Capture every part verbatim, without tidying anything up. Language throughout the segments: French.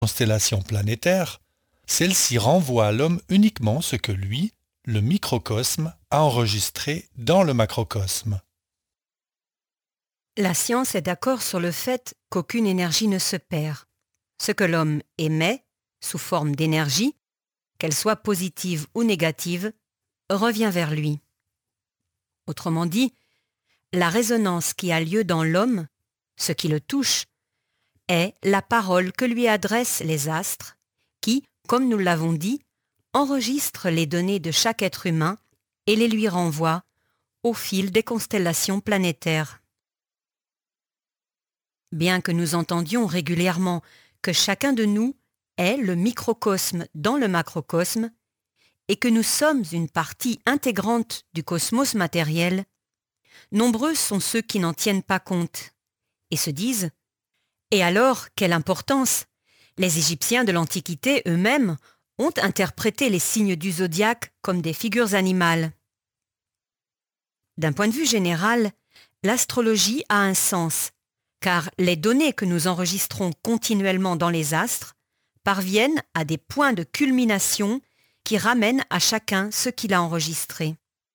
constellations planétaires, celle-ci renvoie à l'homme uniquement ce que lui, le microcosme, a enregistré dans le macrocosme. La science est d'accord sur le fait qu'aucune énergie ne se perd. Ce que l'homme émet, sous forme d'énergie, qu'elle soit positive ou négative, revient vers lui. Autrement dit, la résonance qui a lieu dans l'homme, ce qui le touche, est la parole que lui adressent les astres, qui, comme nous l'avons dit, enregistrent les données de chaque être humain et les lui renvoient au fil des constellations planétaires. Bien que nous entendions régulièrement que chacun de nous est le microcosme dans le macrocosme et que nous sommes une partie intégrante du cosmos matériel, nombreux sont ceux qui n'en tiennent pas compte et se disent « Et alors, quelle importance ? Les Égyptiens de l'Antiquité eux-mêmes ont interprété les signes du zodiaque comme des figures animales. » D'un point de vue général, l'astrologie a un sens, car les données que nous enregistrons continuellement dans les astres parviennent à des points de culmination qui ramènent à chacun ce qu'il a enregistré.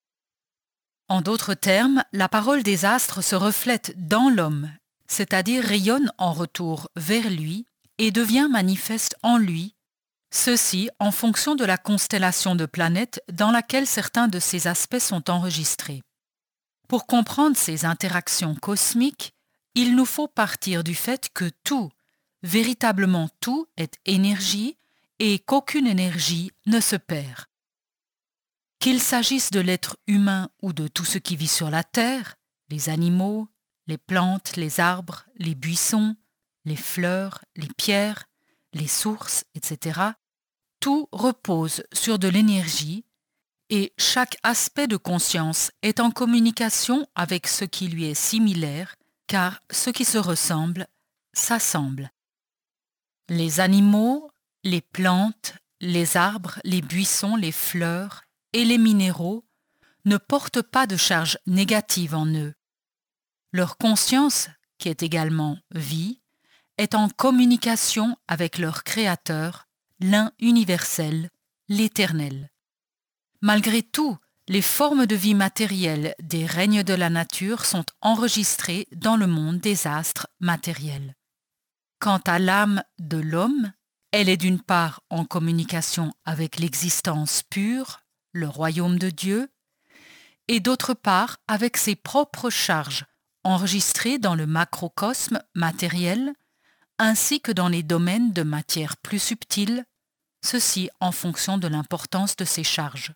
En d'autres termes, la parole des astres se reflète dans l'homme, c'est-à-dire rayonne en retour vers lui et devient manifeste en lui, ceci en fonction de la constellation de planètes dans laquelle certains de ces aspects sont enregistrés. Pour comprendre ces interactions cosmiques, il nous faut partir du fait que tout, véritablement tout, est énergie et qu'aucune énergie ne se perd. Qu'il s'agisse de l'être humain ou de tout ce qui vit sur la terre, les animaux, les plantes, les arbres, les buissons, les fleurs, les pierres, les sources, et cetera, tout repose sur de l'énergie et chaque aspect de conscience est en communication avec ce qui lui est similaire, car ce qui se ressemble s'assemble. Les animaux, les plantes, les arbres, les buissons, les fleurs et les minéraux ne portent pas de charge négative en eux. Leur conscience, qui est également vie, est en communication avec leur Créateur, l'un universel, l'Éternel. Malgré tout, les formes de vie matérielles des règnes de la nature sont enregistrées dans le monde des astres matériels. Quant à l'âme de l'homme, elle est d'une part en communication avec l'existence pure, le royaume de Dieu, et d'autre part avec ses propres charges enregistrées dans le macrocosme matériel, ainsi que dans les domaines de matière plus subtile, ceci en fonction de l'importance de ces charges.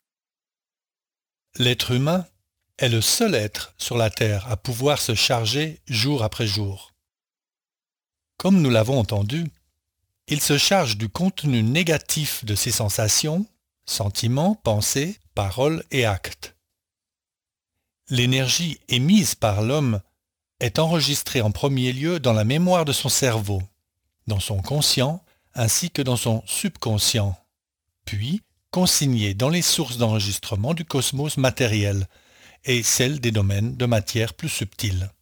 L'être humain est le seul être sur la Terre à pouvoir se charger jour après jour. Comme nous l'avons entendu, il se charge du contenu négatif de ses sensations, sentiments, pensées, paroles et actes. L'énergie émise par l'homme est enregistrée en premier lieu dans la mémoire de son cerveau, dans son conscient ainsi que dans son subconscient, puis consignée dans les sources d'enregistrement du cosmos matériel et celles des domaines de matière plus subtile.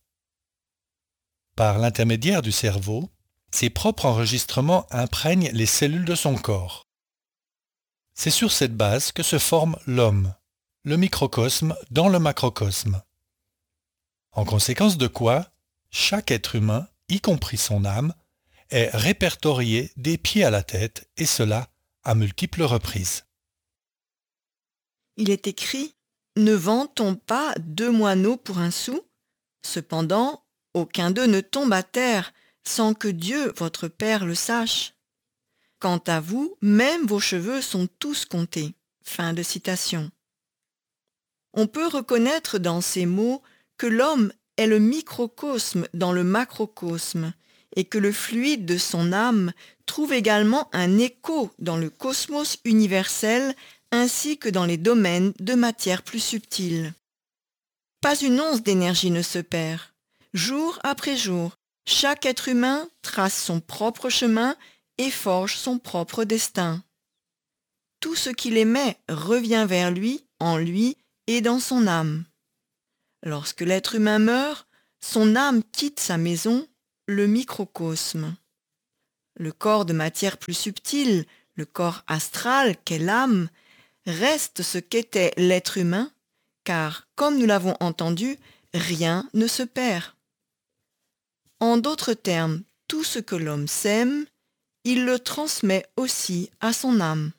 Par l'intermédiaire du cerveau, ses propres enregistrements imprègnent les cellules de son corps. C'est sur cette base que se forme l'homme, le microcosme dans le macrocosme. En conséquence de quoi, chaque être humain, y compris son âme, est répertorié des pieds à la tête, et cela à multiples reprises. Il est écrit « Ne vend-on pas deux moineaux pour un sou ? Cependant, aucun d'eux ne tombe à terre sans que Dieu, votre Père, le sache. Quant à vous, même vos cheveux sont tous comptés. » Fin de citation. On peut reconnaître dans ces mots que l'homme est le microcosme dans le macrocosme et que le fluide de son âme trouve également un écho dans le cosmos universel ainsi que dans les domaines de matière plus subtile. Pas une once d'énergie ne se perd. Jour après jour, chaque être humain trace son propre chemin et forge son propre destin. Tout ce qu'il émet revient vers lui, en lui et dans son âme. Lorsque l'être humain meurt, son âme quitte sa maison, le microcosme. le corps de matière plus subtile, le corps astral qu'est l'âme, reste ce qu'était l'être humain, car, comme nous l'avons entendu, rien ne se perd. En d'autres termes, tout ce que l'homme sème, il le transmet aussi à son âme.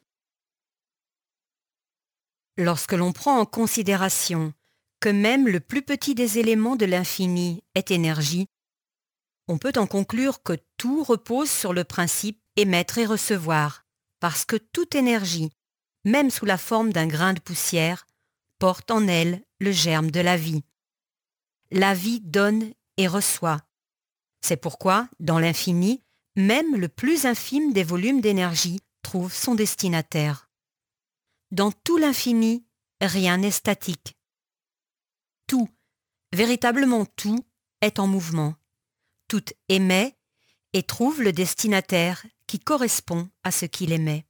Lorsque l'on prend en considération que même le plus petit des éléments de l'infini est énergie, on peut en conclure que tout repose sur le principe émettre et recevoir, parce que toute énergie, même sous la forme d'un grain de poussière, porte en elle le germe de la vie. La vie donne et reçoit. C'est pourquoi, dans l'infini, même le plus infime des volumes d'énergie trouve son destinataire. Dans tout l'infini, rien n'est statique. Tout, véritablement tout, est en mouvement. Tout émet et trouve le destinataire qui correspond à ce qu'il émet.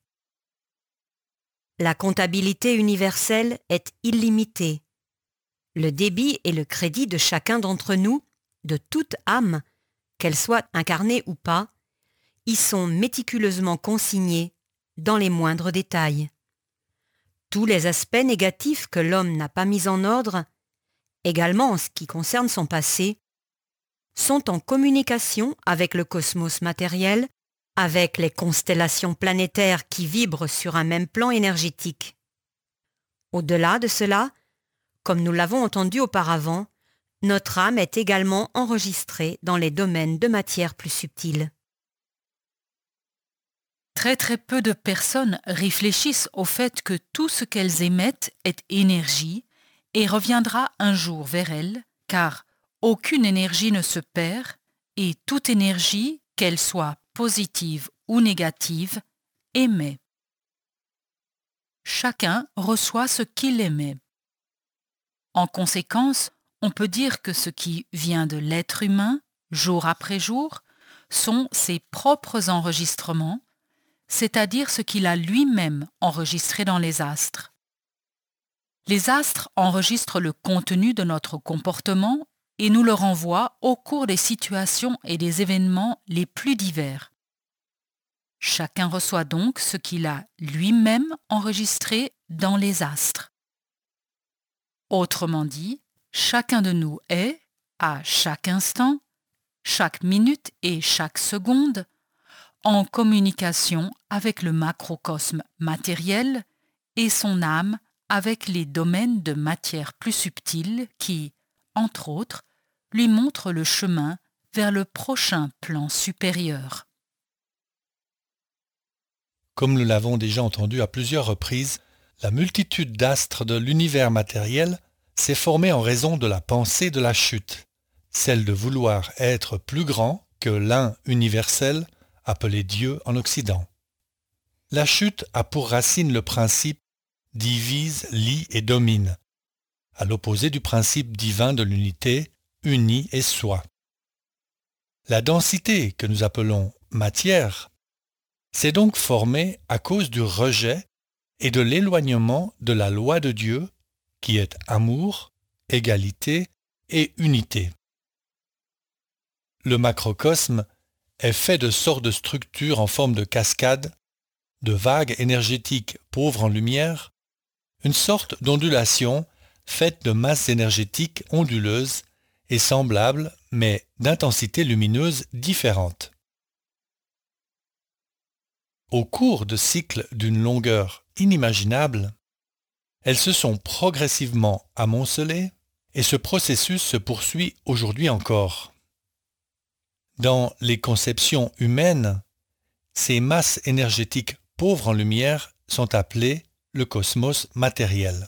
La comptabilité universelle est illimitée. Le débit et le crédit de chacun d'entre nous, de toute âme, qu'elle soit incarnée ou pas, y sont méticuleusement consignés dans les moindres détails. Tous les aspects négatifs que l'homme n'a pas mis en ordre, également en ce qui concerne son passé, sont en communication avec le cosmos matériel, avec les constellations planétaires qui vibrent sur un même plan énergétique. Au-delà de cela, comme nous l'avons entendu auparavant, notre âme est également enregistrée dans les domaines de matière plus subtile. Très très peu de personnes réfléchissent au fait que tout ce qu'elles émettent est énergie et reviendra un jour vers elles, car aucune énergie ne se perd et toute énergie, qu'elle soit positive ou négative, émet. Chacun reçoit ce qu'il émet. En conséquence, on peut dire que ce qui vient de l'être humain, jour après jour, sont ses propres enregistrements, c'est-à-dire ce qu'il a lui-même enregistré dans les astres. Les astres enregistrent le contenu de notre comportement et nous le renvoient au cours des situations et des événements les plus divers. Chacun reçoit donc ce qu'il a lui-même enregistré dans les astres. Autrement dit, chacun de nous est, à chaque instant, chaque minute et chaque seconde, en communication avec le macrocosme matériel et son âme avec les domaines de matière plus subtile qui, entre autres, lui montrent le chemin vers le prochain plan supérieur. Comme nous l'avons déjà entendu à plusieurs reprises, la multitude d'astres de l'univers matériel s'est formée en raison de la pensée de la chute, celle de vouloir être plus grand que l'un universel appelé Dieu en Occident. La chute a pour racine le principe divise, lie et domine, à l'opposé du principe divin de l'unité, unie et soi. La densité que nous appelons matière s'est donc formée à cause du rejet et de l'éloignement de la loi de Dieu qui est amour, égalité et unité. Le macrocosme est fait de sortes de structures en forme de cascade, de vagues énergétiques pauvres en lumière, une sorte d'ondulation faite de masses énergétiques onduleuses et semblables, mais d'intensité lumineuse différente. Au cours de cycles d'une longueur inimaginable, elles se sont progressivement amoncelées et ce processus se poursuit aujourd'hui encore. Dans les conceptions humaines, ces masses énergétiques pauvres en lumière sont appelées le cosmos matériel.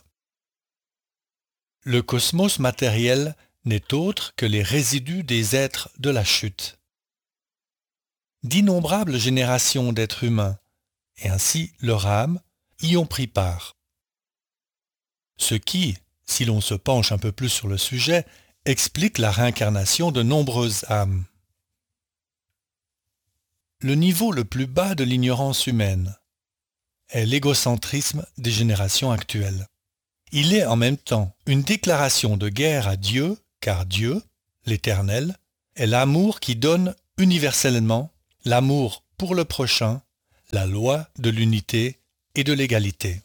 Le cosmos matériel n'est autre que les résidus des êtres de la chute. D'innombrables générations d'êtres humains, et ainsi leur âme, y ont pris part. Ce qui, si l'on se penche un peu plus sur le sujet, explique la réincarnation de nombreuses âmes. Le niveau le plus bas de l'ignorance humaine est l'égocentrisme des générations actuelles. Il est en même temps une déclaration de guerre à Dieu, car Dieu, l'Éternel, est l'amour qui donne universellement, l'amour pour le prochain la loi de l'unité et de l'égalité.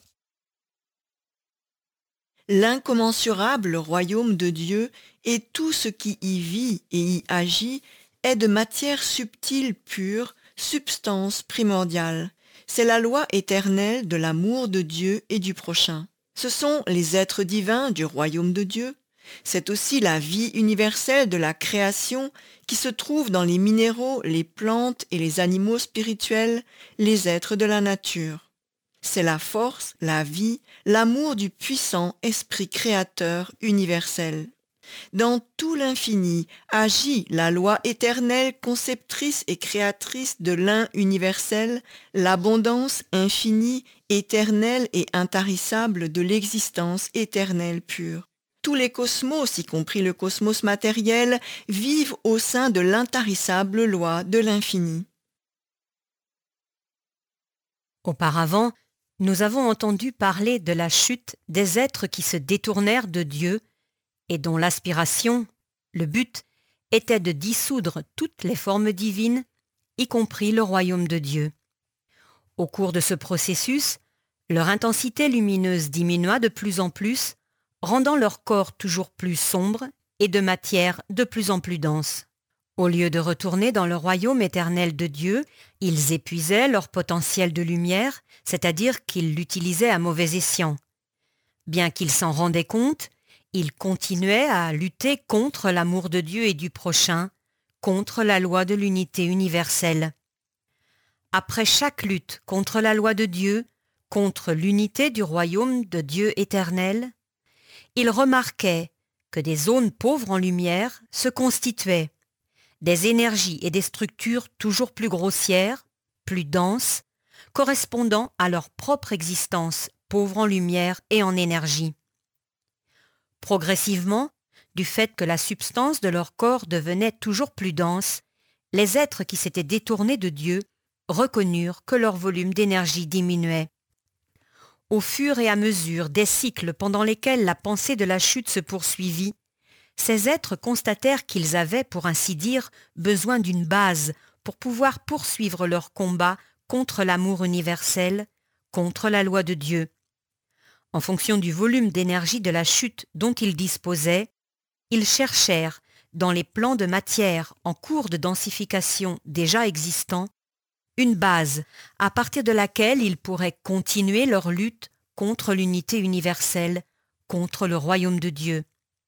L'incommensurable royaume de Dieu et tout ce qui y vit et y agit est de matière subtile pure, substance primordiale. C'est la loi éternelle de l'amour de Dieu et du prochain. Ce sont les êtres divins du royaume de Dieu. C'est aussi la vie universelle de la création qui se trouve dans les minéraux, les plantes et les animaux spirituels, les êtres de la nature. C'est la force, la vie, l'amour du puissant esprit créateur universel. Dans tout l'infini agit la loi éternelle conceptrice et créatrice de l'un universel, l'abondance infinie, éternelle et intarissable de l'existence éternelle pure. Tous les cosmos, y compris le cosmos matériel, vivent au sein de l'intarissable loi de l'infini. Auparavant, nous avons entendu parler de la chute des êtres qui se détournèrent de Dieu et dont l'aspiration, le but, était de dissoudre toutes les formes divines, y compris le royaume de Dieu. Au cours de ce processus, leur intensité lumineuse diminua de plus en plus, rendant leur corps toujours plus sombre et de matière de plus en plus dense. Au lieu de retourner dans le royaume éternel de Dieu, ils épuisaient leur potentiel de lumière, c'est-à-dire qu'ils l'utilisaient à mauvais escient. Bien qu'ils s'en rendaient compte, ils continuaient à lutter contre l'amour de Dieu et du prochain, contre la loi de l'unité universelle. Après chaque lutte contre la loi de Dieu, contre l'unité du royaume de Dieu éternel, ils remarquaient que des zones pauvres en lumière se constituaient, des énergies et des structures toujours plus grossières, plus denses, correspondant à leur propre existence, pauvre en lumière et en énergie. Progressivement, du fait que la substance de leur corps devenait toujours plus dense, les êtres qui s'étaient détournés de Dieu reconnurent que leur volume d'énergie diminuait. Au fur et à mesure des cycles pendant lesquels la pensée de la chute se poursuivit, ces êtres constatèrent qu'ils avaient, pour ainsi dire, besoin d'une base pour pouvoir poursuivre leur combat contre l'amour universel, contre la loi de Dieu. En fonction du volume d'énergie de la chute dont ils disposaient, ils cherchèrent, dans les plans de matière en cours de densification déjà existants, une base à partir de laquelle ils pourraient continuer leur lutte contre l'unité universelle, contre le royaume de Dieu.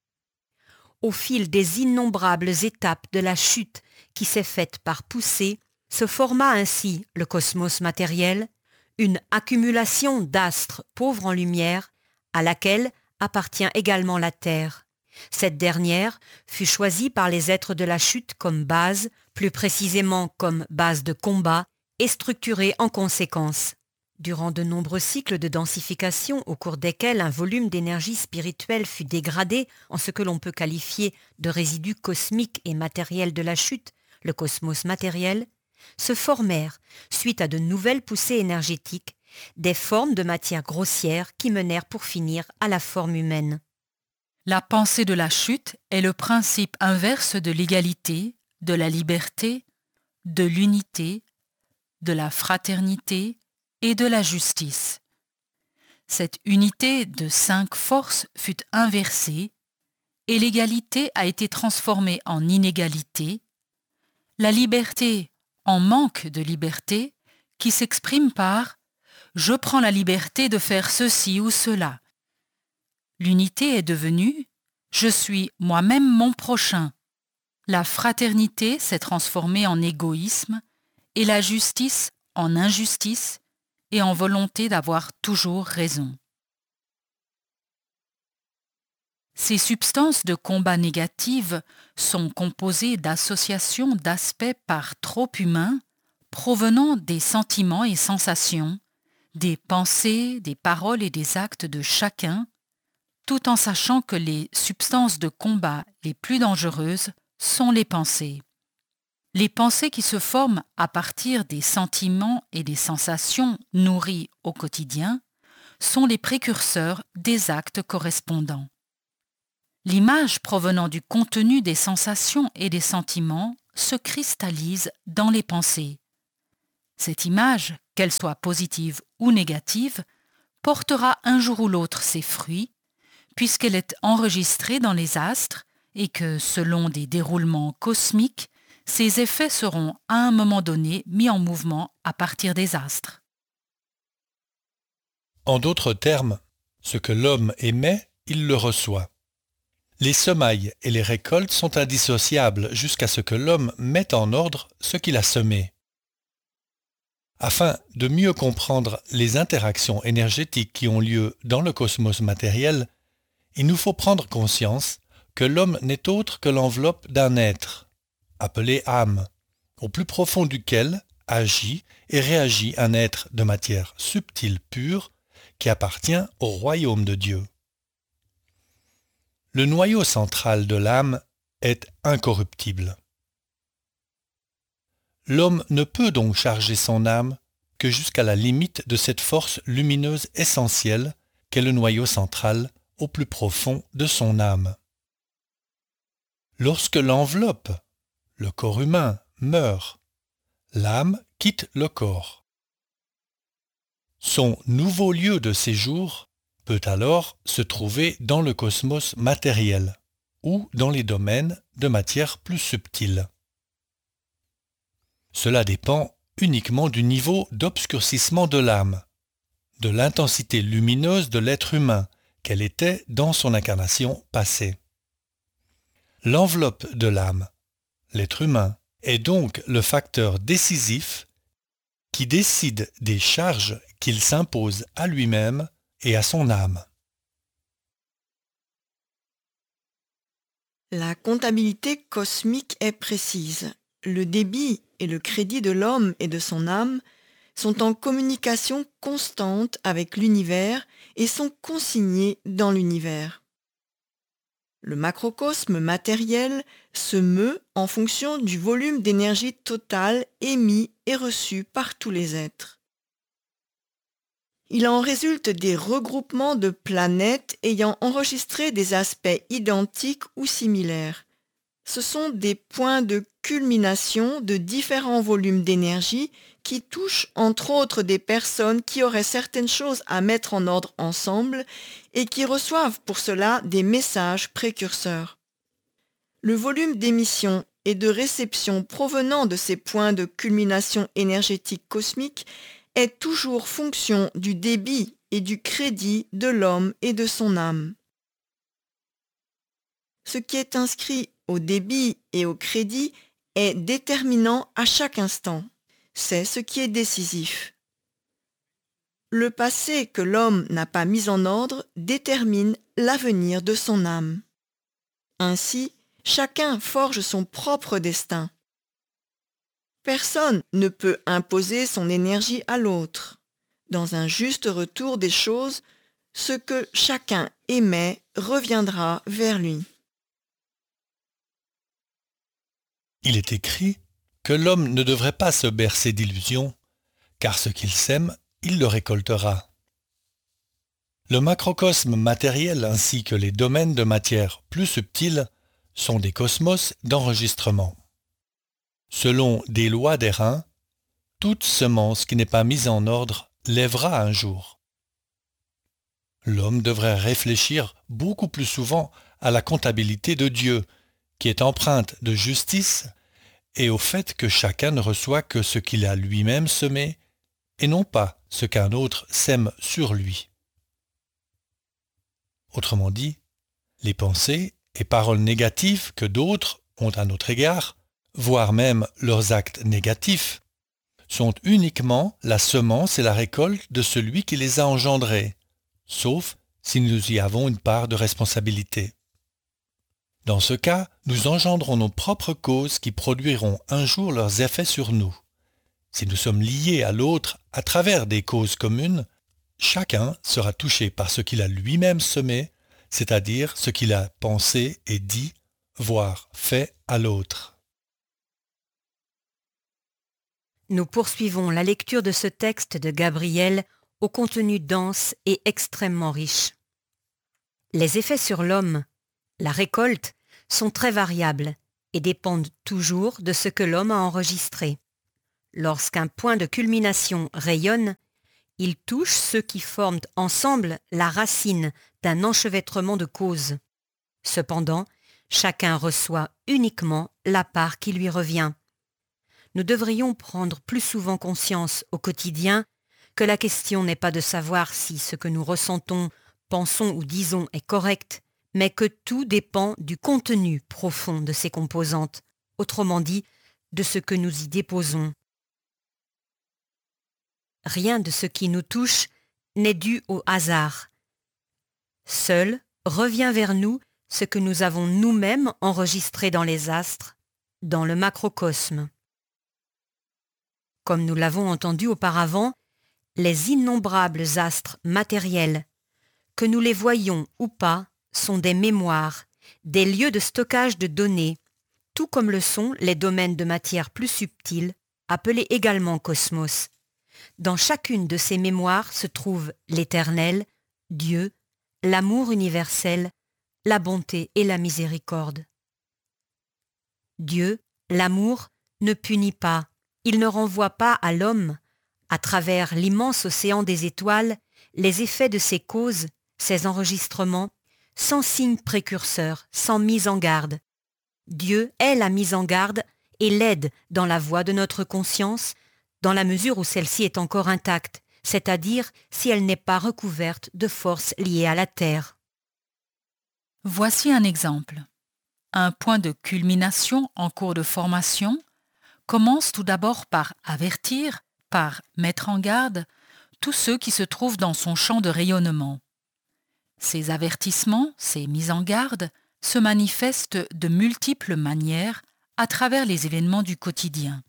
Au fil des innombrables étapes de la chute qui s'est faite par poussée, se forma ainsi le cosmos matériel, une accumulation d'astres pauvres en lumière, à laquelle appartient également la Terre. Cette dernière fut choisie par les êtres de la chute comme base, plus précisément comme base de combat, et structurée en conséquence. Durant de nombreux cycles de densification au cours desquels un volume d'énergie spirituelle fut dégradé en ce que l'on peut qualifier de résidu cosmique et matériel de la chute, le cosmos matériel, se formèrent, suite à de nouvelles poussées énergétiques, des formes de matière grossière qui menèrent pour finir à la forme humaine. La pensée de la chute est le principe inverse de l'égalité, de la liberté, de l'unité, de la fraternité et de la justice. Cette unité de cinq forces fut inversée et l'égalité a été transformée en inégalité, la liberté en manque de liberté qui s'exprime par « je prends la liberté de faire ceci ou cela ». L'unité est devenue « je suis moi-même mon prochain ». La fraternité s'est transformée en égoïsme et la justice en injustice et en volonté d'avoir toujours raison. Ces substances de combat négatives sont composées d'associations d'aspects par trop humains provenant des sentiments et sensations, des pensées, des paroles et des actes de chacun, tout en sachant que les substances de combat les plus dangereuses sont les pensées. Les pensées qui se forment à partir des sentiments et des sensations nourris au quotidien sont les précurseurs des actes correspondants. L'image provenant du contenu des sensations et des sentiments se cristallise dans les pensées. Cette image, qu'elle soit positive ou négative, portera un jour ou l'autre ses fruits, puisqu'elle est enregistrée dans les astres et que, selon des déroulements cosmiques, ses effets seront à un moment donné mis en mouvement à partir des astres. En d'autres termes, ce que l'homme émet, il le reçoit. Les semailles et les récoltes sont indissociables jusqu'à ce que l'homme mette en ordre ce qu'il a semé. Afin de mieux comprendre les interactions énergétiques qui ont lieu dans le cosmos matériel, il nous faut prendre conscience que l'homme n'est autre que l'enveloppe d'un être, appelé âme, au plus profond duquel agit et réagit un être de matière subtile pure qui appartient au royaume de Dieu. Le noyau central de l'âme est incorruptible. L'homme ne peut donc charger son âme que jusqu'à la limite de cette force lumineuse essentielle qu'est le noyau central au plus profond de son âme. Lorsque l'enveloppe, le corps humain, meurt, l'âme quitte le corps. Son nouveau lieu de séjour peut alors se trouver dans le cosmos matériel ou dans les domaines de matière plus subtile. Cela dépend uniquement du niveau d'obscurcissement de l'âme, de l'intensité lumineuse de l'être humain qu'elle était dans son incarnation passée. L'enveloppe de l'âme, l'être humain, est donc le facteur décisif qui décide des charges qu'il s'impose à lui-même et à son âme. La comptabilité cosmique est précise. Le débit et le crédit de l'homme et de son âme sont en communication constante avec l'univers et sont consignés dans l'univers. Le macrocosme matériel se meut en fonction du volume d'énergie totale émis et reçu par tous les êtres. Il en résulte des regroupements de planètes ayant enregistré des aspects identiques ou similaires. Ce sont des points de culmination de différents volumes d'énergie qui touchent entre autres des personnes qui auraient certaines choses à mettre en ordre ensemble et qui reçoivent pour cela des messages précurseurs. Le volume d'émission et de réception provenant de ces points de culmination énergétique cosmique est toujours fonction du débit et du crédit de l'homme et de son âme. Ce qui est inscrit au débit et au crédit est déterminant à chaque instant. C'est ce qui est décisif. Le passé que l'homme n'a pas mis en ordre détermine l'avenir de son âme. Ainsi, chacun forge son propre destin. Personne ne peut imposer son énergie à l'autre. Dans un juste retour des choses, ce que chacun émet reviendra vers lui. Il est écrit que l'homme ne devrait pas se bercer d'illusions, car ce qu'il sème, il le récoltera. Le macrocosme matériel ainsi que les domaines de matière plus subtils sont des cosmos d'enregistrement. Selon des lois d'airain, toute semence qui n'est pas mise en ordre lèvera un jour. L'homme devrait réfléchir beaucoup plus souvent à la comptabilité de Dieu, qui est empreinte de justice, et au fait que chacun ne reçoit que ce qu'il a lui-même semé, et non pas ce qu'un autre sème sur lui. Autrement dit, les pensées et paroles négatives que d'autres ont à notre égard, voire même leurs actes négatifs, sont uniquement la semence et la récolte de celui qui les a engendrés, sauf si nous y avons une part de responsabilité. Dans ce cas, nous engendrons nos propres causes qui produiront un jour leurs effets sur nous. Si nous sommes liés à l'autre à travers des causes communes, chacun sera touché par ce qu'il a lui-même semé, c'est-à-dire ce qu'il a pensé et dit, voire fait à l'autre. Nous poursuivons la lecture de ce texte de Gabriel au contenu dense et extrêmement riche. Les effets sur l'homme, la récolte, sont très variables et dépendent toujours de ce que l'homme a enregistré. lorsqu'un point de culmination rayonne, il touche ceux qui forment ensemble la racine d'un enchevêtrement de causes. Cependant, chacun reçoit uniquement la part qui lui revient. Nous devrions prendre plus souvent conscience au quotidien que la question n'est pas de savoir si ce que nous ressentons, pensons ou disons est correct, mais que tout dépend du contenu profond de ces composantes, autrement dit, de ce que nous y déposons. Rien de ce qui nous touche n'est dû au hasard. Seul revient vers nous ce que nous avons nous-mêmes enregistré dans les astres, dans le macrocosme. Comme nous l'avons entendu auparavant, les innombrables astres matériels, que nous les voyions ou pas, sont des mémoires, des lieux de stockage de données, tout comme le sont les domaines de matière plus subtils, appelés également cosmos. Dans chacune de ces mémoires se trouve l'Éternel, Dieu, l'amour universel, la bonté et la miséricorde. Dieu, l'amour, ne punit pas, il ne renvoie pas à l'homme, à travers l'immense océan des étoiles, les effets de ses causes, ses enregistrements, sans signe précurseur, sans mise en garde. Dieu est la mise en garde et l'aide dans la voie de notre conscience, dans la mesure où celle-ci est encore intacte, c'est-à-dire si elle n'est pas recouverte de forces liées à la terre. Voici un exemple. Un point de culmination en cours de formation commence tout d'abord par avertir, par mettre en garde tous ceux qui se trouvent dans son champ de rayonnement. Ces avertissements, ces mises en garde, se manifestent de multiples manières à travers les événements du quotidien.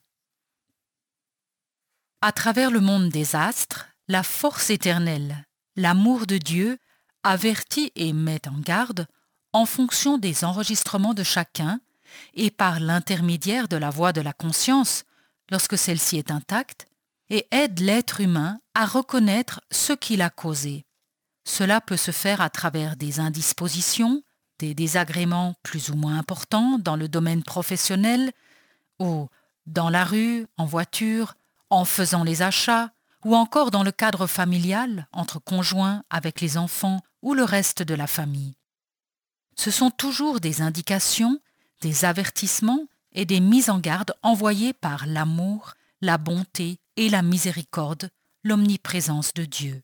À travers le monde des astres, la force éternelle, l'amour de Dieu, avertit et met en garde en fonction des enregistrements de chacun et par l'intermédiaire de la voix de la conscience, lorsque celle-ci est intacte, et aide l'être humain à reconnaître ce qu'il a causé. Cela peut se faire à travers des indispositions, des désagréments plus ou moins importants dans le domaine professionnel, ou dans la rue, en voiture, en faisant les achats, ou encore dans le cadre familial, entre conjoints, avec les enfants ou le reste de la famille. Ce sont toujours des indications, des avertissements et des mises en garde envoyées par l'amour, la bonté et la miséricorde, l'omniprésence de Dieu.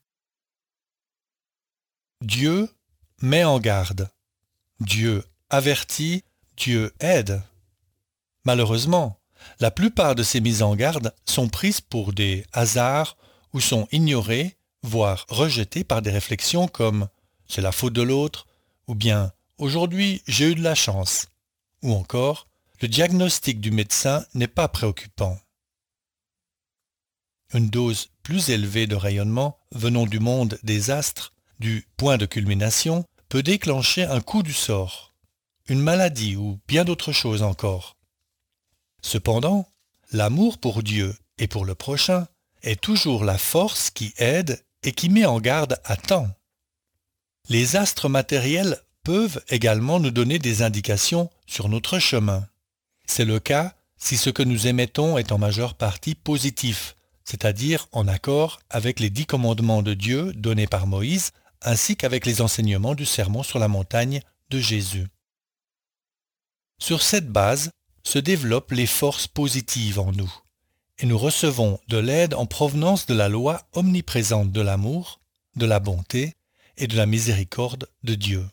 Dieu met en garde. Dieu avertit, Dieu aide. Malheureusement, la plupart de ces mises en garde sont prises pour des hasards ou sont ignorées, voire rejetées par des réflexions comme « c'est la faute de l'autre » ou bien « aujourd'hui j'ai eu de la chance » ou encore « le diagnostic du médecin n'est pas préoccupant ». Une dose plus élevée de rayonnement venant du monde des astres, du point de culmination, peut déclencher un coup du sort, une maladie ou bien d'autres choses encore. Cependant, l'amour pour Dieu et pour le prochain est toujours la force qui aide et qui met en garde à temps. Les astres matériels peuvent également nous donner des indications sur notre chemin. C'est le cas si ce que nous émettons est en majeure partie positif, c'est-à-dire en accord avec les dix commandements de Dieu donnés par Moïse, ainsi qu'avec les enseignements du Sermon sur la montagne de Jésus. Sur cette base se développent les forces positives en nous, et nous recevons de l'aide en provenance de la loi omniprésente de l'amour, de la bonté et de la miséricorde de Dieu.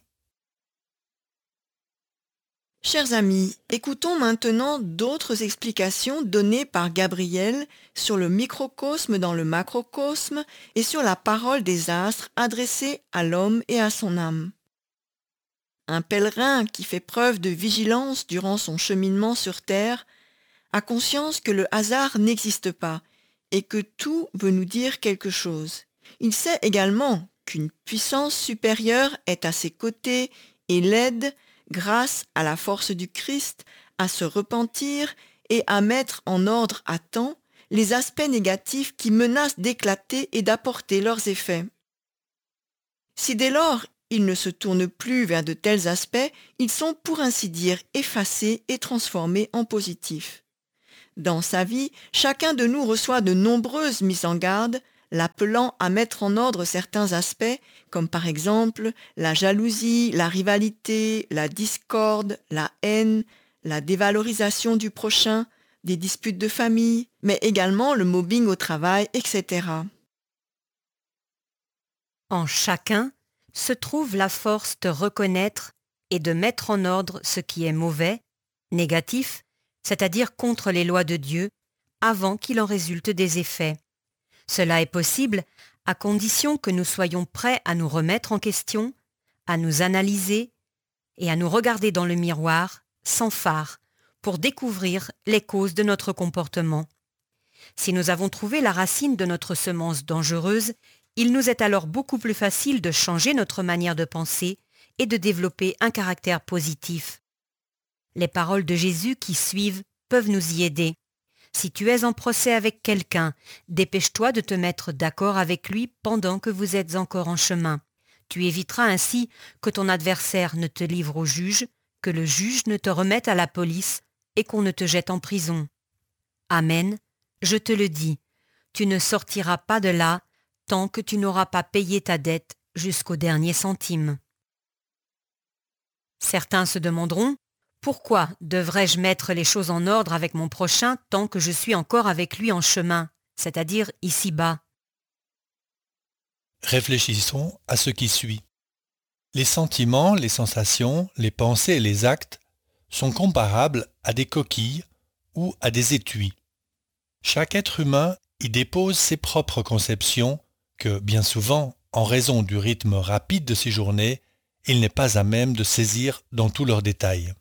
Chers amis, écoutons maintenant d'autres explications données par Gabriel sur le microcosme dans le macrocosme et sur la parole des astres adressée à l'homme et à son âme. Un pèlerin qui fait preuve de vigilance durant son cheminement sur terre a conscience que le hasard n'existe pas et que tout veut nous dire quelque chose. Il sait également qu'une puissance supérieure est à ses côtés et l'aide, grâce à la force du Christ, à se repentir et à mettre en ordre à temps les aspects négatifs qui menacent d'éclater et d'apporter leurs effets. Si dès lors ils ne se tournent plus vers de tels aspects, ils sont pour ainsi dire effacés et transformés en positifs. Dans sa vie, chacun de nous reçoit de nombreuses mises en garde, l'appelant à mettre en ordre certains aspects, comme par exemple la jalousie, la rivalité, la discorde, la haine, la dévalorisation du prochain, des disputes de famille, mais également le mobbing au travail, et cetera. En chacun se trouve la force de reconnaître et de mettre en ordre ce qui est mauvais, négatif, c'est-à-dire contre les lois de Dieu, avant qu'il en résulte des effets. Cela est possible à condition que nous soyons prêts à nous remettre en question, à nous analyser et à nous regarder dans le miroir, sans phare, pour découvrir les causes de notre comportement. Si nous avons trouvé la racine de notre semence dangereuse, il nous est alors beaucoup plus facile de changer notre manière de penser et de développer un caractère positif. Les paroles de Jésus qui suivent peuvent nous y aider. Si tu es en procès avec quelqu'un, dépêche-toi de te mettre d'accord avec lui pendant que vous êtes encore en chemin. Tu éviteras ainsi que ton adversaire ne te livre au juge, que le juge ne te remette à la police et qu'on ne te jette en prison. Amen, je te le dis, tu ne sortiras pas de là tant que tu n'auras pas payé ta dette jusqu'au dernier centime. Certains se demanderont, pourquoi devrais-je mettre les choses en ordre avec mon prochain tant que je suis encore avec lui en chemin, c'est-à-dire ici-bas? Réfléchissons à ce qui suit. Les sentiments, les sensations, les pensées et les actes sont comparables à des coquilles ou à des étuis. Chaque être humain y dépose ses propres conceptions que, bien souvent, en raison du rythme rapide de ses journées, il n'est pas à même de saisir dans tous leurs détails.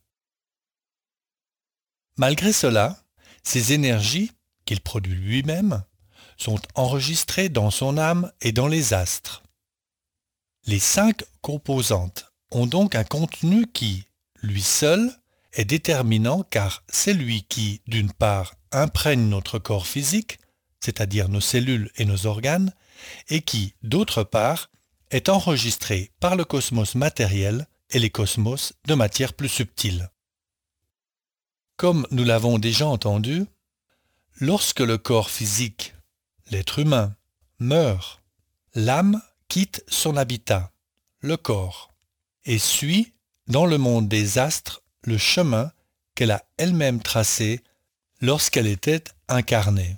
Malgré cela, ces énergies, qu'il produit lui-même, sont enregistrées dans son âme et dans les astres. Les cinq composantes ont donc un contenu qui, lui seul, est déterminant car c'est lui qui, d'une part, imprègne notre corps physique, c'est-à-dire nos cellules et nos organes, et qui, d'autre part, est enregistré par le cosmos matériel et les cosmos de matière plus subtile. Comme nous l'avons déjà entendu, lorsque le corps physique, l'être humain, meurt, l'âme quitte son habitat, le corps, et suit, dans le monde des astres, le chemin qu'elle a elle-même tracé lorsqu'elle était incarnée.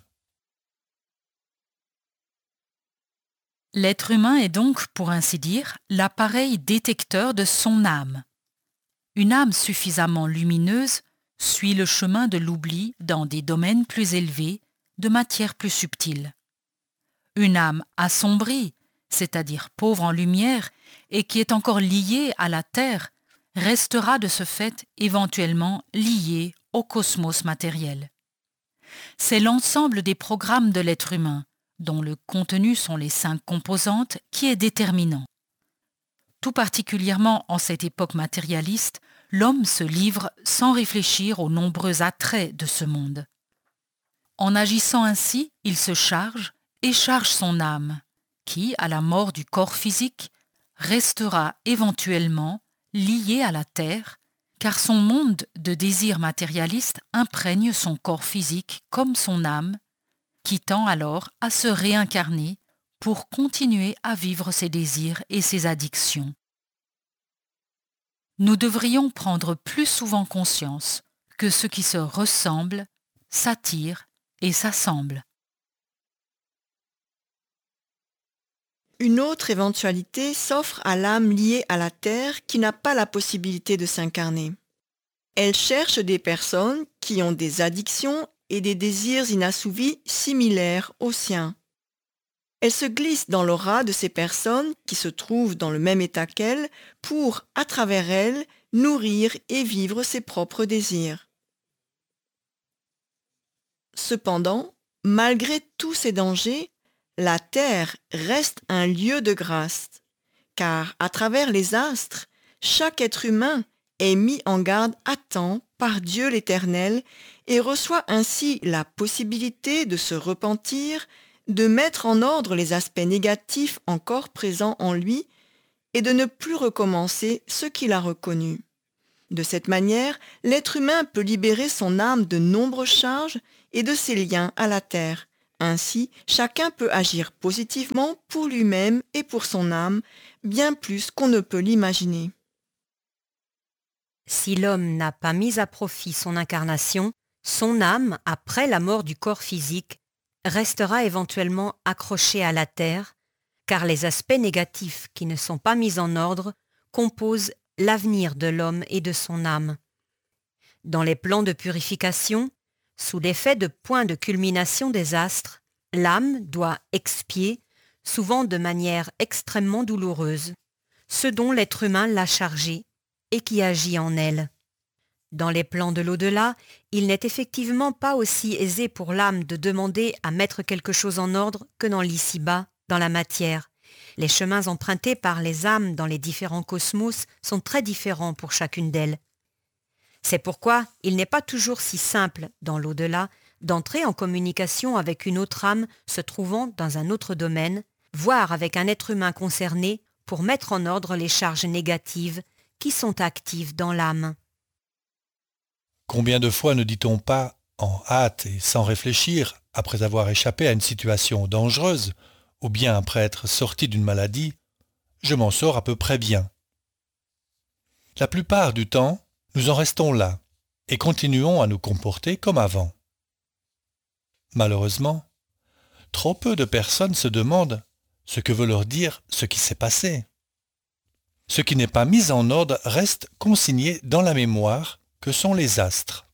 L'être humain est donc, pour ainsi dire, l'appareil détecteur de son âme. Une âme suffisamment lumineuse suit le chemin de l'oubli dans des domaines plus élevés, de matière plus subtile. Une âme assombrie, c'est-à-dire pauvre en lumière, et qui est encore liée à la terre, restera de ce fait éventuellement liée au cosmos matériel. C'est l'ensemble des programmes de l'être humain, dont le contenu sont les cinq composantes, qui est déterminant. Tout particulièrement en cette époque matérialiste, l'homme se livre sans réfléchir aux nombreux attraits de ce monde. En agissant ainsi, il se charge et charge son âme, qui, à la mort du corps physique, restera éventuellement liée à la terre, car son monde de désirs matérialistes imprègne son corps physique comme son âme, qui tend alors à se réincarner pour continuer à vivre ses désirs et ses addictions. Nous devrions prendre plus souvent conscience que ce qui se ressemble s'attire et s'assemble. Une autre éventualité s'offre à l'âme liée à la terre qui n'a pas la possibilité de s'incarner. Elle cherche des personnes qui ont des addictions et des désirs inassouvis similaires aux siens. Elle se glisse dans l'aura de ces personnes qui se trouvent dans le même état qu'elle pour, à travers elles, nourrir et vivre ses propres désirs. Cependant, malgré tous ces dangers, la Terre reste un lieu de grâce, car à travers les astres, chaque être humain est mis en garde à temps par Dieu l'Éternel et reçoit ainsi la possibilité de se repentir, de mettre en ordre les aspects négatifs encore présents en lui et de ne plus recommencer ce qu'il a reconnu. De cette manière, l'être humain peut libérer son âme de nombreuses charges et de ses liens à la terre. Ainsi, chacun peut agir positivement pour lui-même et pour son âme, bien plus qu'on ne peut l'imaginer. Si l'homme n'a pas mis à profit son incarnation, son âme, après la mort du corps physique, restera éventuellement accrochée à la terre, car les aspects négatifs qui ne sont pas mis en ordre composent l'avenir de l'homme et de son âme. Dans les plans de purification, sous l'effet de points de culmination des astres, l'âme doit expier, souvent de manière extrêmement douloureuse, ce dont l'être humain l'a chargé et qui agit en elle. Dans les plans de l'au-delà, il n'est effectivement pas aussi aisé pour l'âme de demander à mettre quelque chose en ordre que dans l'ici-bas, dans la matière. Les chemins empruntés par les âmes dans les différents cosmos sont très différents pour chacune d'elles. C'est pourquoi il n'est pas toujours si simple, dans l'au-delà, d'entrer en communication avec une autre âme se trouvant dans un autre domaine, voire avec un être humain concerné pour mettre en ordre les charges négatives qui sont actives dans l'âme. Combien de fois ne dit-on pas, en hâte et sans réfléchir, après avoir échappé à une situation dangereuse, ou bien après être sorti d'une maladie, « je m'en sors à peu près bien ». La plupart du temps, nous en restons là et continuons à nous comporter comme avant. Malheureusement, trop peu de personnes se demandent ce que veut leur dire ce qui s'est passé. Ce qui n'est pas mis en ordre reste consigné dans la mémoire que sont les astres.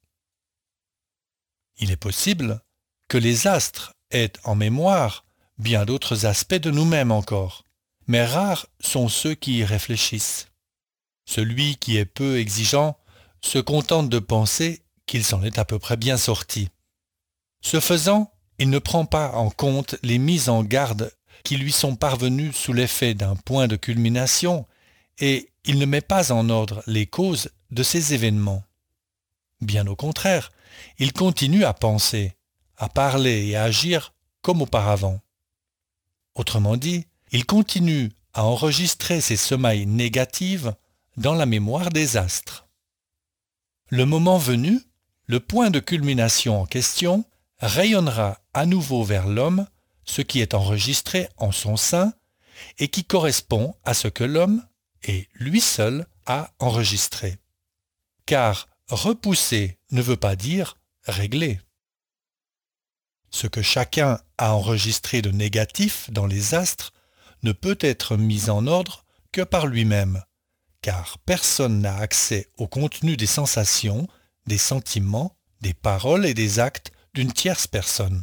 Il est possible que les astres aient en mémoire bien d'autres aspects de nous-mêmes encore, mais rares sont ceux qui y réfléchissent. Celui qui est peu exigeant se contente de penser qu'il s'en est à peu près bien sorti. Ce faisant, il ne prend pas en compte les mises en garde qui lui sont parvenues sous l'effet d'un point de culmination et il ne met pas en ordre les causes de ces événements. Bien au contraire, il continue à penser, à parler et à agir comme auparavant. Autrement dit, il continue à enregistrer ses semailles négatives dans la mémoire des astres. Le moment venu, le point de culmination en question rayonnera à nouveau vers l'homme ce qui est enregistré en son sein et qui correspond à ce que l'homme, et lui seul, a enregistré. Car repousser ne veut pas dire régler. Ce que chacun a enregistré de négatif dans les astres ne peut être mis en ordre que par lui-même, car personne n'a accès au contenu des sensations, des sentiments, des paroles et des actes d'une tierce personne.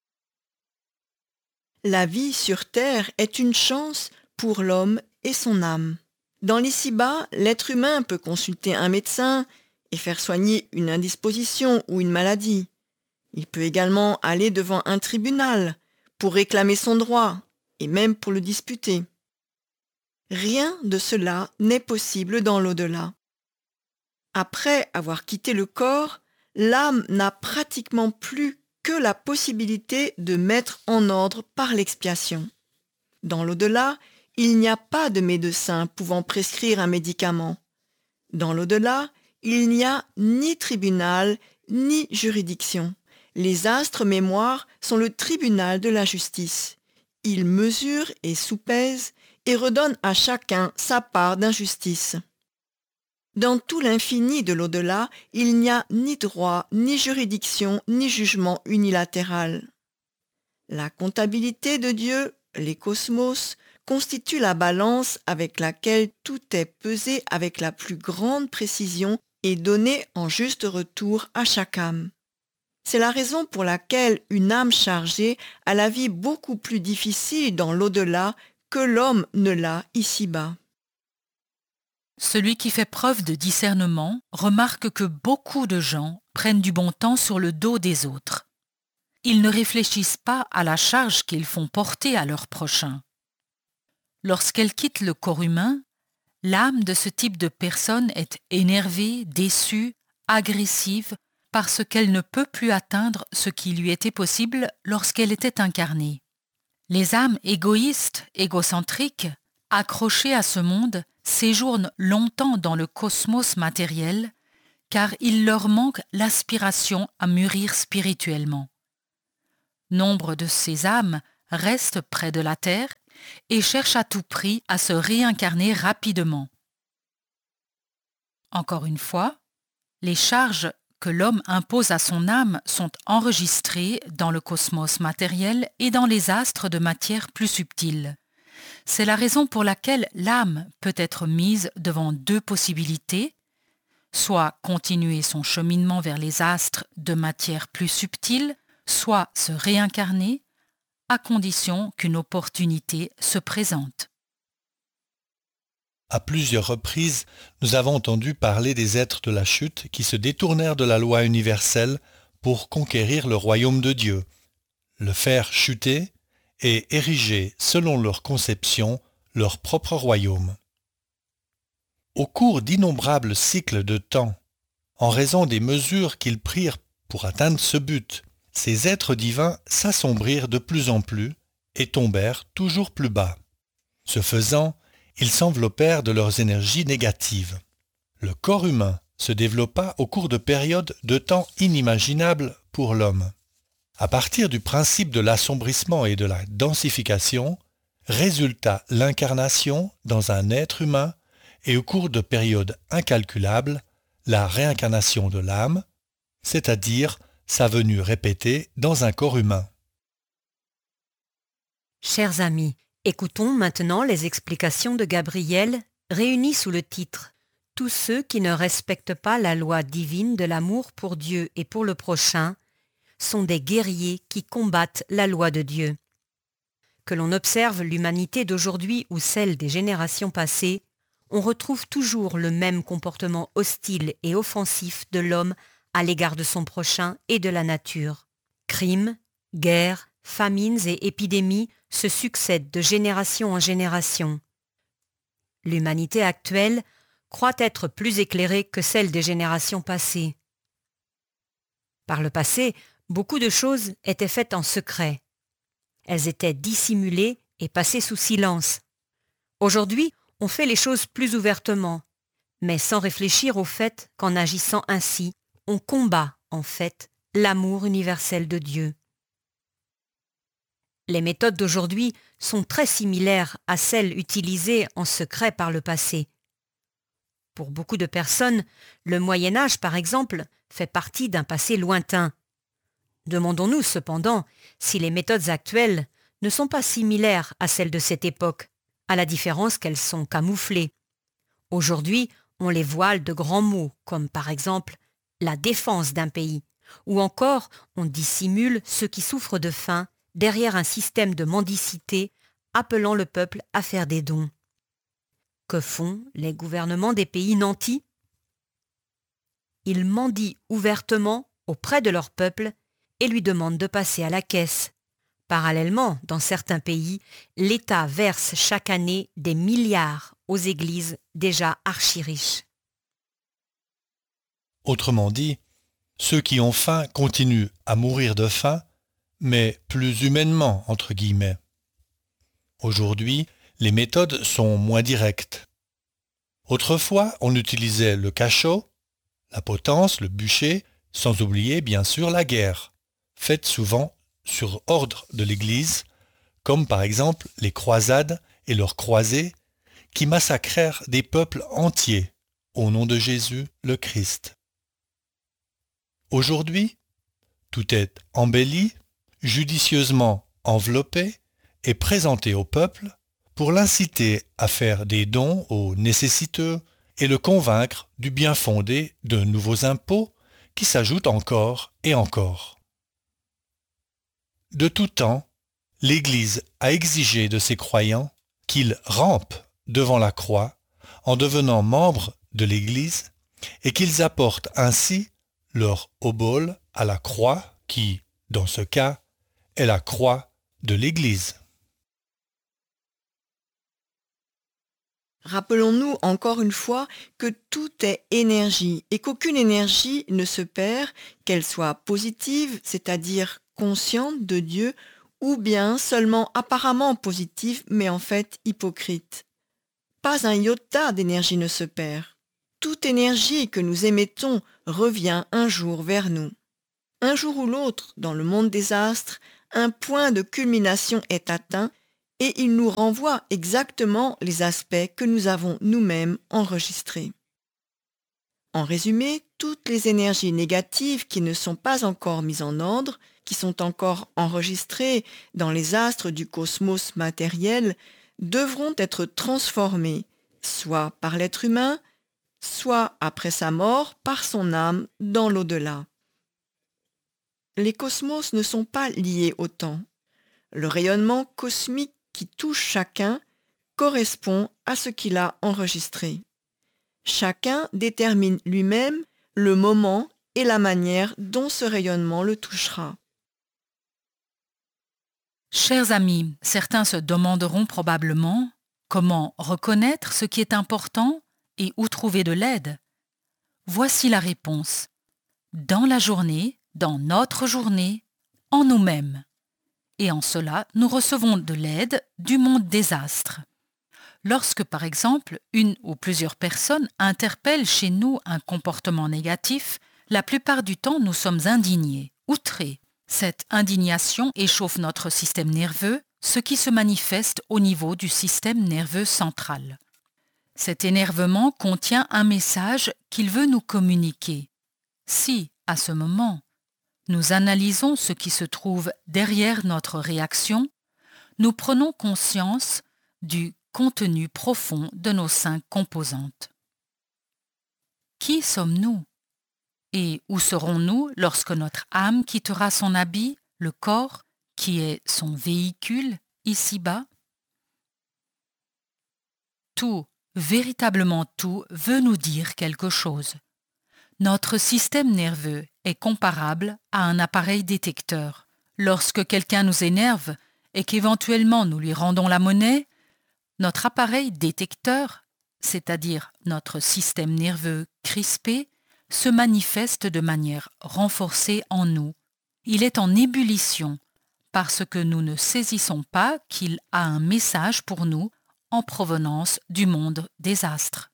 La vie sur Terre est une chance pour l'homme et son âme. Dans l'ici-bas, l'être humain peut consulter un médecin et faire soigner une indisposition ou une maladie. Il peut également aller devant un tribunal pour réclamer son droit et même pour le disputer. Rien de cela n'est possible dans l'au-delà. Après avoir quitté le corps, l'âme n'a pratiquement plus que la possibilité de mettre en ordre par l'expiation. Dans l'au-delà, il n'y a pas de médecin pouvant prescrire un médicament. Dans l'au-delà, il n'y a ni tribunal ni juridiction. Les astres mémoires sont le tribunal de la justice. Ils mesurent et soupèsent et redonnent à chacun sa part d'injustice. Dans tout l'infini de l'au-delà, il n'y a ni droit, ni juridiction, ni jugement unilatéral. La comptabilité de Dieu, les cosmos, constitue la balance avec laquelle tout est pesé avec la plus grande précision et donné en juste retour à chaque âme. C'est la raison pour laquelle une âme chargée a la vie beaucoup plus difficile dans l'au-delà que l'homme ne l'a ici-bas. Celui qui fait preuve de discernement remarque que beaucoup de gens prennent du bon temps sur le dos des autres. Ils ne réfléchissent pas à la charge qu'ils font porter à leur prochain. Lorsqu'elle quitte le corps humain, l'âme de ce type de personne est énervée, déçue, agressive, parce qu'elle ne peut plus atteindre ce qui lui était possible lorsqu'elle était incarnée. Les âmes égoïstes, égocentriques, accrochées à ce monde, séjournent longtemps dans le cosmos matériel, car il leur manque l'aspiration à mûrir spirituellement. Nombre de ces âmes restent près de la terre et cherchent à tout prix à se réincarner rapidement. Encore une fois, les charges que l'homme impose à son âme sont enregistrées dans le cosmos matériel et dans les astres de matière plus subtile. C'est la raison pour laquelle l'âme peut être mise devant deux possibilités, soit continuer son cheminement vers les astres de matière plus subtile, soit se réincarner, à condition qu'une opportunité se présente. À plusieurs reprises, nous avons entendu parler des êtres de la chute qui se détournèrent de la loi universelle pour conquérir le royaume de Dieu, le faire chuter et ériger, selon leur conception, leur propre royaume. Au cours d'innombrables cycles de temps, en raison des mesures qu'ils prirent pour atteindre ce but, ces êtres divins s'assombrirent de plus en plus et tombèrent toujours plus bas. Ce faisant, ils s'enveloppèrent de leurs énergies négatives. Le corps humain se développa au cours de périodes de temps inimaginables pour l'homme. À partir du principe de l'assombrissement et de la densification, résulta l'incarnation dans un être humain et au cours de périodes incalculables, la réincarnation de l'âme, c'est-à-dire sa venue répétée dans un corps humain. Chers amis, écoutons maintenant les explications de Gabriel réunies sous le titre « Tous ceux qui ne respectent pas la loi divine de l'amour pour Dieu et pour le prochain sont des guerriers qui combattent la loi de Dieu. » Que l'on observe l'humanité d'aujourd'hui ou celle des générations passées, on retrouve toujours le même comportement hostile et offensif de l'homme à l'égard de son prochain et de la nature. Crimes, guerres, famines et épidémies se succèdent de génération en génération. L'humanité actuelle croit être plus éclairée que celle des générations passées. Par le passé, beaucoup de choses étaient faites en secret. Elles étaient dissimulées et passées sous silence. Aujourd'hui, on fait les choses plus ouvertement, mais sans réfléchir au fait qu'en agissant ainsi, on combat, en fait, l'amour universel de Dieu. Les méthodes d'aujourd'hui sont très similaires à celles utilisées en secret par le passé. Pour beaucoup de personnes, le Moyen Âge, par exemple, fait partie d'un passé lointain. Demandons-nous cependant si les méthodes actuelles ne sont pas similaires à celles de cette époque, à la différence qu'elles sont camouflées. Aujourd'hui, on les voile de grands mots, comme par exemple la défense d'un pays, ou encore on dissimule ceux qui souffrent de faim derrière un système de mendicité appelant le peuple à faire des dons. Que font les gouvernements des pays nantis? Ils mendient ouvertement auprès de leur peuple et lui demandent de passer à la caisse. Parallèlement, dans certains pays, l'État verse chaque année des milliards aux églises déjà archi-riches. Autrement dit, ceux qui ont faim continuent à mourir de faim, mais plus humainement, entre guillemets. Aujourd'hui, les méthodes sont moins directes. Autrefois, on utilisait le cachot, la potence, le bûcher, sans oublier bien sûr la guerre, faite souvent sur ordre de l'Église, comme par exemple les croisades et leurs croisés, qui massacrèrent des peuples entiers au nom de Jésus le Christ. Aujourd'hui, tout est embelli, judicieusement enveloppé et présenté au peuple pour l'inciter à faire des dons aux nécessiteux et le convaincre du bien fondé de nouveaux impôts qui s'ajoutent encore et encore. De tout temps, l'Église a exigé de ses croyants qu'ils rampent devant la croix en devenant membres de l'Église et qu'ils apportent ainsi leur obole à la croix qui, dans ce cas, est la croix de l'Église. Rappelons-nous encore une fois que tout est énergie et qu'aucune énergie ne se perd, qu'elle soit positive, c'est-à-dire consciente de Dieu, ou bien seulement apparemment positive, mais en fait hypocrite. Pas un iota d'énergie ne se perd. toute énergie que nous émettons revient un jour vers nous. Un jour ou l'autre, dans le monde des astres, un point de culmination est atteint et il nous renvoie exactement les aspects que nous avons nous-mêmes enregistrés. En résumé, toutes les énergies négatives qui ne sont pas encore mises en ordre, qui sont encore enregistrées dans les astres du cosmos matériel, devront être transformées, soit par l'être humain, soit après sa mort par son âme dans l'au-delà. Les cosmos ne sont pas liés au temps. Le rayonnement cosmique qui touche chacun correspond à ce qu'il a enregistré. Chacun détermine lui-même le moment et la manière dont ce rayonnement le touchera. Chers amis, certains se demanderont probablement comment reconnaître ce qui est important et où trouver de l'aide. Voici la réponse. Dans la journée, dans notre journée, en nous-mêmes. Et en cela, nous recevons de l'aide du monde des astres. Lorsque, par exemple, une ou plusieurs personnes interpellent chez nous un comportement négatif, la plupart du temps nous sommes indignés, outrés. Cette indignation échauffe notre système nerveux, ce qui se manifeste au niveau du système nerveux central. Cet énervement contient un message qu'il veut nous communiquer. Si, à ce moment, nous analysons ce qui se trouve derrière notre réaction, nous prenons conscience du contenu profond de nos cinq composantes. Qui sommes-nous? Et où serons-nous lorsque notre âme quittera son habit, le corps, qui est son véhicule, ici-bas? Tout, véritablement tout, veut nous dire quelque chose. Notre système nerveux est comparable à un appareil détecteur. Lorsque quelqu'un nous énerve et qu'éventuellement nous lui rendons la monnaie, notre appareil détecteur, c'est-à-dire notre système nerveux crispé, se manifeste de manière renforcée en nous. Il est en ébullition parce que nous ne saisissons pas qu'il a un message pour nous en provenance du monde des astres.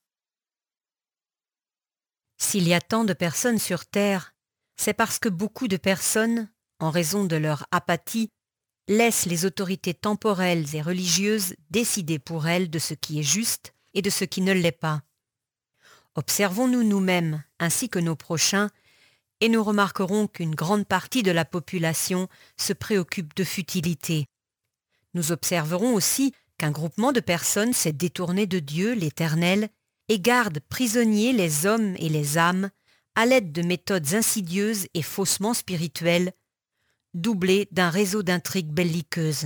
S'il y a tant de personnes sur Terre, c'est parce que beaucoup de personnes, en raison de leur apathie, laissent les autorités temporelles et religieuses décider pour elles de ce qui est juste et de ce qui ne l'est pas. Observons-nous nous-mêmes ainsi que nos prochains et nous remarquerons qu'une grande partie de la population se préoccupe de futilités. Nous observerons aussi qu'un groupement de personnes s'est détourné de Dieu, l'Éternel, et garde prisonniers les hommes et les âmes à l'aide de méthodes insidieuses et faussement spirituelles, doublées d'un réseau d'intrigues belliqueuses.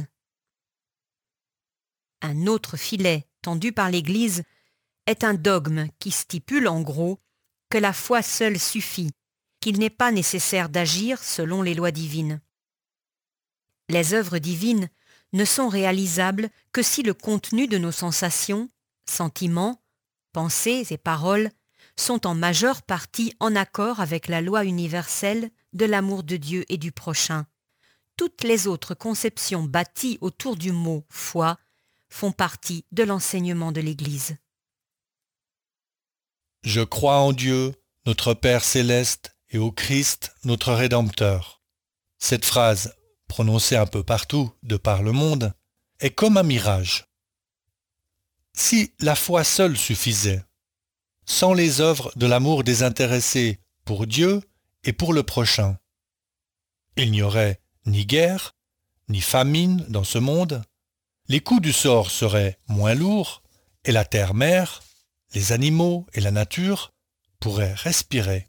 Un autre filet tendu par l'Église est un dogme qui stipule en gros que la foi seule suffit, qu'il n'est pas nécessaire d'agir selon les lois divines. Les œuvres divines ne sont réalisables que si le contenu de nos sensations, sentiments, pensées et paroles sont en majeure partie en accord avec la loi universelle de l'amour de Dieu et du prochain. Toutes les autres conceptions bâties autour du mot « foi » font partie de l'enseignement de l'Église. Je crois en Dieu, notre Père céleste, et au Christ, notre Rédempteur. Cette phrase, prononcée un peu partout de par le monde, est comme un mirage. Si la foi seule suffisait, sans les œuvres de l'amour désintéressé pour Dieu et pour le prochain, il n'y aurait ni guerre, ni famine dans ce monde, les coups du sort seraient moins lourds et la terre-mère, les animaux et la nature pourraient respirer.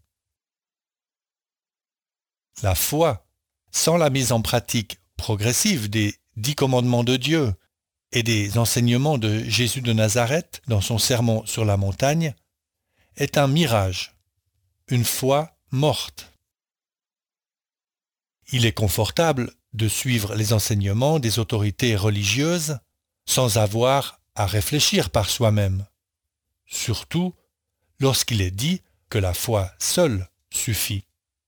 La foi, sans la mise en pratique progressive des dix commandements de Dieu et des enseignements de Jésus de Nazareth dans son sermon sur la montagne, est un mirage, une foi morte. Il est confortable de suivre les enseignements des autorités religieuses sans avoir à réfléchir par soi-même, surtout lorsqu'il est dit que la foi seule suffit.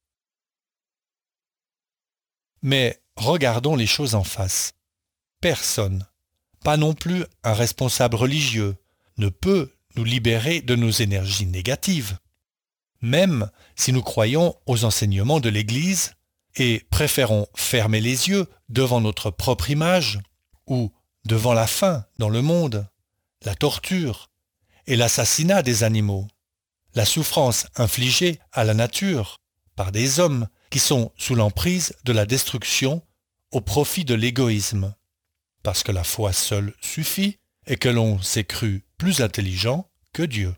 Mais regardons les choses en face. Personne, pas non plus un responsable religieux, ne peut nous libérer de nos énergies négatives. Même si nous croyons aux enseignements de l'Église et préférons fermer les yeux devant notre propre image ou devant la faim dans le monde, la torture et l'assassinat des animaux, la souffrance infligée à la nature par des hommes qui sont sous l'emprise de la destruction au profit de l'égoïsme, parce que la foi seule suffit et que l'on s'est cru plus intelligent que Dieu.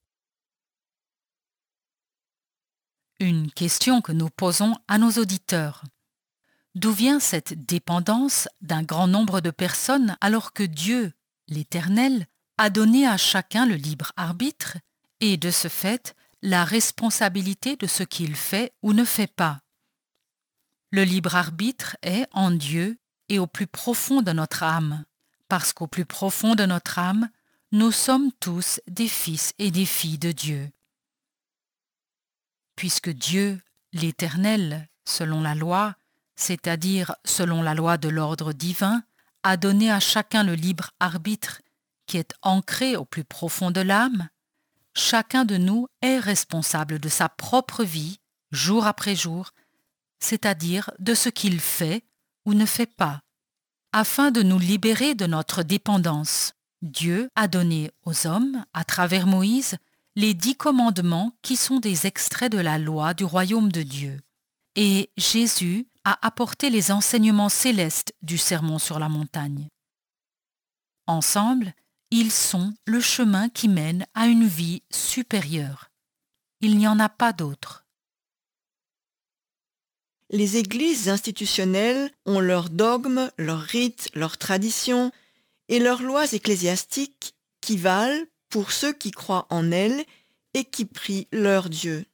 Une question que nous posons à nos auditeurs. D'où vient cette dépendance d'un grand nombre de personnes alors que Dieu, l'Éternel, a donné à chacun le libre arbitre et, de ce fait, la responsabilité de ce qu'il fait ou ne fait pas? Le libre arbitre est en Dieu et au plus profond de notre âme, parce qu'au plus profond de notre âme, nous sommes tous des fils et des filles de Dieu. Puisque Dieu, l'Éternel, selon la loi, c'est-à-dire selon la loi de l'ordre divin, a donné à chacun le libre arbitre qui est ancré au plus profond de l'âme, chacun de nous est responsable de sa propre vie, jour après jour, c'est-à-dire de ce qu'il fait ou ne fait pas. Afin de nous libérer de notre dépendance, Dieu a donné aux hommes, à travers Moïse, les dix commandements qui sont des extraits de la loi du royaume de Dieu. Et Jésus a apporté les enseignements célestes du sermon sur la montagne. Ensemble, ils sont le chemin qui mène à une vie supérieure. Il n'y en a pas d'autre. Les églises institutionnelles ont leurs dogmes, leurs rites, leurs traditions et leurs lois ecclésiastiques qui valent pour ceux qui croient en elles et qui prient leur Dieu.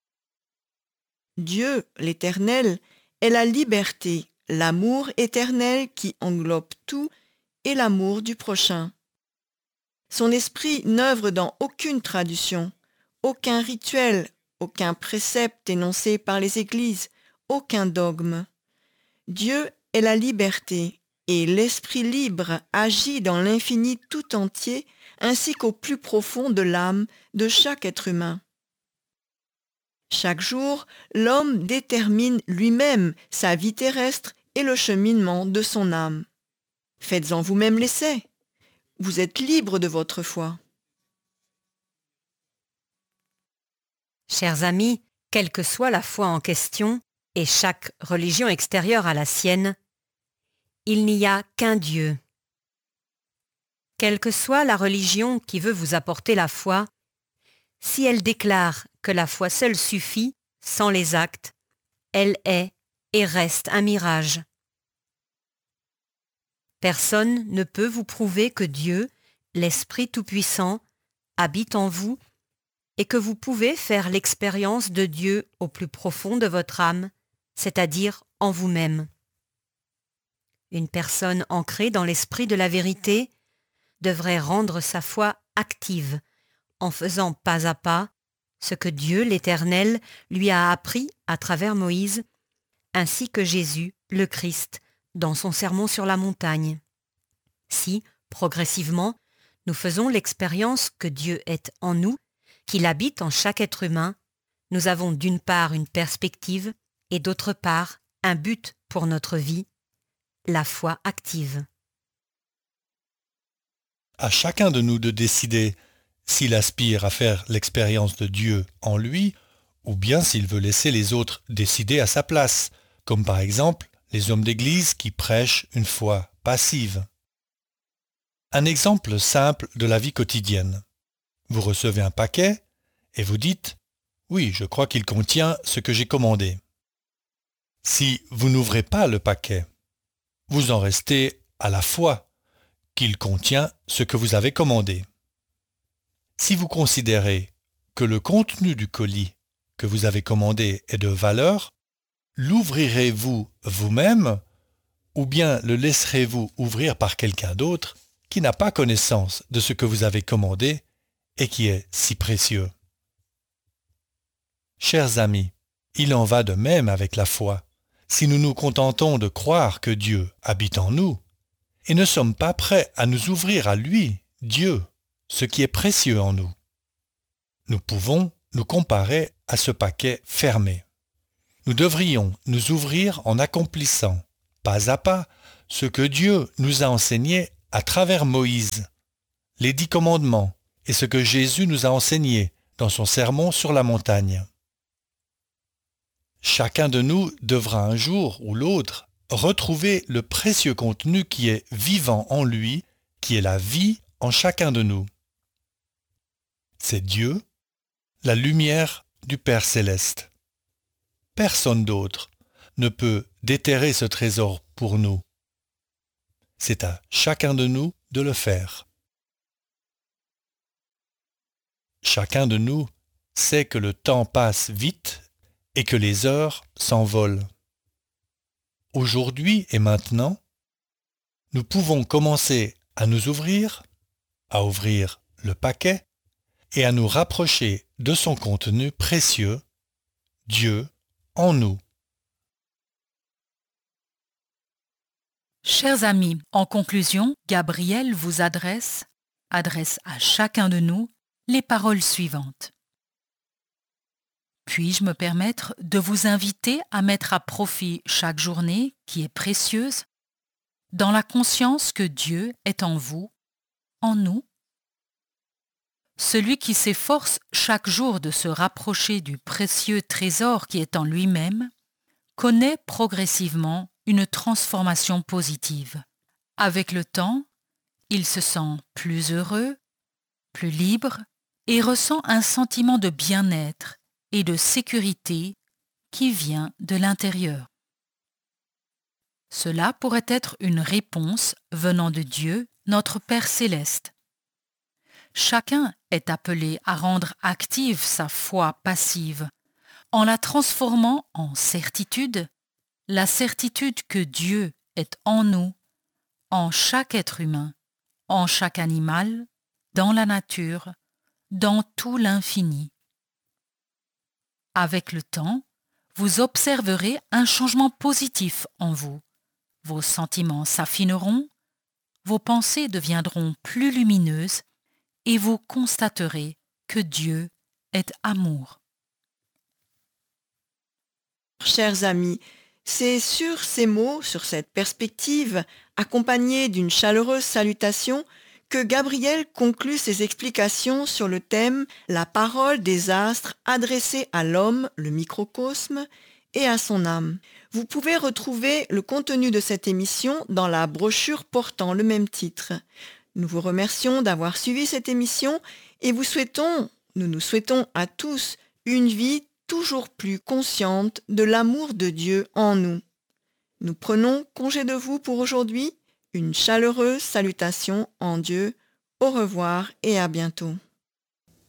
Dieu, l'Éternel, est la liberté, l'amour éternel qui englobe tout et l'amour du prochain. Son esprit n'œuvre dans aucune tradition, aucun rituel, aucun précepte énoncé par les églises, aucun dogme. Dieu est la liberté et l'esprit libre agit dans l'infini tout entier ainsi qu'au plus profond de l'âme de chaque être humain. Chaque jour, l'homme détermine lui-même sa vie terrestre et le cheminement de son âme. Faites-en vous-même l'essai. Vous êtes libre de votre foi. Chers amis, quelle que soit la foi en question, et chaque religion extérieure à la sienne, il n'y a qu'un Dieu. Quelle que soit la religion qui veut vous apporter la foi, si elle déclare que la foi seule suffit, sans les actes, elle est et reste un mirage. Personne ne peut vous prouver que Dieu, l'Esprit Tout-Puissant, habite en vous et que vous pouvez faire l'expérience de Dieu au plus profond de votre âme, c'est-à-dire en vous-même. Une personne ancrée dans l'esprit de la vérité devrait rendre sa foi active en faisant pas à pas ce que Dieu, l'Éternel, lui a appris à travers Moïse, ainsi que Jésus, le Christ, dans son sermon sur la montagne. Si, progressivement, nous faisons l'expérience que Dieu est en nous, qu'il habite en chaque être humain, nous avons d'une part une perspective et d'autre part un but pour notre vie, la foi active. À chacun de nous de décider s'il aspire à faire l'expérience de Dieu en lui ou bien s'il veut laisser les autres décider à sa place, comme par exemple les hommes d'église qui prêchent une foi passive. Un exemple simple de la vie quotidienne. Vous recevez un paquet et vous dites « Oui, je crois qu'il contient ce que j'ai commandé ». Si vous n'ouvrez pas le paquet, vous en restez à la foi qu'il contient ce que vous avez commandé. Si vous considérez que le contenu du colis que vous avez commandé est de valeur, l'ouvrirez-vous vous-même ou bien le laisserez-vous ouvrir par quelqu'un d'autre qui n'a pas connaissance de ce que vous avez commandé et qui est si précieux? Chers amis, il en va de même avec la foi. Si nous nous contentons de croire que Dieu habite en nous et ne sommes pas prêts à nous ouvrir à lui, Dieu, ce qui est précieux en nous. Nous pouvons nous comparer à ce paquet fermé. Nous devrions nous ouvrir en accomplissant, pas à pas, ce que Dieu nous a enseigné à travers Moïse, les dix commandements et ce que Jésus nous a enseigné dans son sermon sur la montagne. Chacun de nous devra un jour ou l'autre retrouver le précieux contenu qui est vivant en lui, qui est la vie en chacun de nous. C'est Dieu, la lumière du Père céleste. Personne d'autre ne peut déterrer ce trésor pour nous. C'est à chacun de nous de le faire. Chacun de nous sait que le temps passe vite et que les heures s'envolent. Aujourd'hui et maintenant, nous pouvons commencer à nous ouvrir, à ouvrir le paquet et à nous rapprocher de son contenu précieux, Dieu en nous. Chers amis, en conclusion, Gabriel vous adresse, adresse à chacun de nous les paroles suivantes. Puis-je me permettre de vous inviter à mettre à profit chaque journée qui est précieuse, dans la conscience que Dieu est en vous, en nous? Celui qui s'efforce chaque jour de se rapprocher du précieux trésor qui est en lui-même, connaît progressivement une transformation positive. Avec le temps, il se sent plus heureux, plus libre et ressent un sentiment de bien-être et de sécurité qui vient de l'intérieur. Cela pourrait être une réponse venant de Dieu, notre Père céleste. Chacun est appelé à rendre active sa foi passive, en la transformant en certitude, la certitude que Dieu est en nous, en chaque être humain, en chaque animal, dans la nature, dans tout l'infini. Avec le temps, vous observerez un changement positif en vous. Vos sentiments s'affineront, vos pensées deviendront plus lumineuses et vous constaterez que Dieu est amour. Chers amis, c'est sur ces mots, sur cette perspective, accompagnée d'une chaleureuse salutation, que Gabriel conclut ses explications sur le thème « La parole des astres adressée à l'homme, le microcosme, et à son âme ». Vous pouvez retrouver le contenu de cette émission dans la brochure portant le même titre. Nous vous remercions d'avoir suivi cette émission et vous souhaitons, nous nous souhaitons à tous une vie toujours plus consciente de l'amour de Dieu en nous. Nous prenons congé de vous pour aujourd'hui. Une chaleureuse salutation en Dieu. Au revoir et à bientôt.